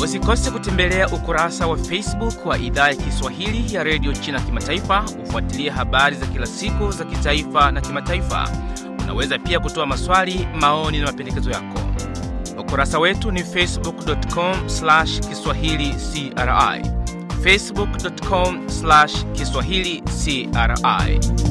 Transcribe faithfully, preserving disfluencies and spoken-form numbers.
Usikose kutembelea ukurasa wa Facebook wa Idhaa ya Kiswahili ya Radio China Kimataifa, ufuatilie habari za kila siku za kitaifa na kimataifa. Unaweza pia kutoa maswali, maoni na mapendekezo yako. Ukurasa wetu ni facebook dot com slash kiswahili c r i. facebook dot com slash kiswahili c r i.